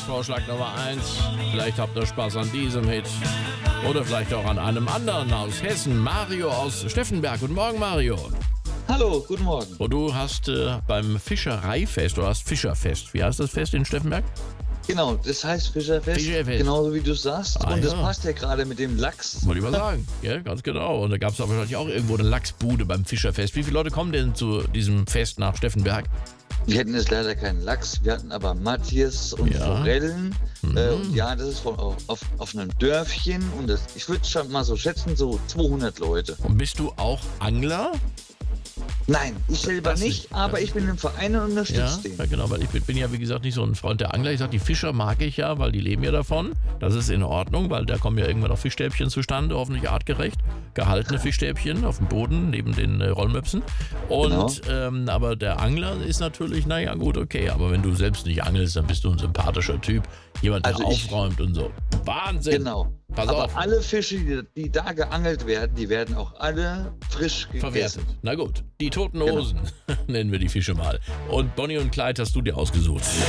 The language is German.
Vorschlag Nummer 1. Vielleicht habt ihr Spaß an diesem Hit. Oder vielleicht auch an einem anderen aus Hessen. Mario aus Steffenberg. Guten Morgen, Mario. Hallo, guten Morgen. Und du hast beim Fischereifest, oder hast Fischerfest. Wie heißt das Fest in Steffenberg? Genau, das heißt Fischerfest, genauso wie du sagst. Und das passt ja gerade mit dem Lachs. Wollte ich mal sagen, ja, ganz genau. Und da gab es aber wahrscheinlich auch irgendwo eine Lachsbude beim Fischerfest. Wie viele Leute kommen denn zu diesem Fest nach Steffenberg? Wir hatten jetzt leider keinen Lachs, wir hatten aber Matjes und Forellen. Und ja, das ist auf einem Dörfchen und ich würde schon mal so schätzen, so 200 Leute. Und bist du auch Angler? Nein, ich selber nicht, aber ich bin im Verein und unterstütze den. Ja, genau, weil ich bin ja, wie gesagt, nicht so ein Freund der Angler. Ich sage, die Fischer mag ich ja, weil die leben ja davon. Das ist in Ordnung, weil da kommen ja irgendwann auch Fischstäbchen zustande, hoffentlich artgerecht. Gehaltene Fischstäbchen auf dem Boden, neben den Rollmöpsen. Und, aber der Angler ist natürlich, naja, gut, okay. Aber wenn du selbst nicht angelst, dann bist du ein sympathischer Typ. Jemand, der aufräumt und so. Wahnsinn! Genau. Pass aber auf. alle Fische, die da geangelt werden, die werden auch alle frisch gegessen. Verwertet. Na gut, die Toten Hosen nennen wir die Fische mal. Und Bonnie und Clyde hast du dir ausgesucht.